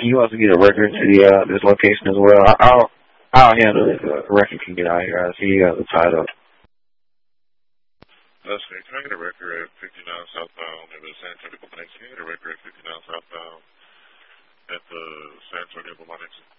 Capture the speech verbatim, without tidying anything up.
he wants to get a record to the uh, this location as well. I- I'll I'll handle it. The record can get out here. I see you got the title. That's great. Can I get a record at fifty-nine southbound in the San Antonio Blanks? Can I get a record at fifty-nine southbound at the San Antonio Blanks?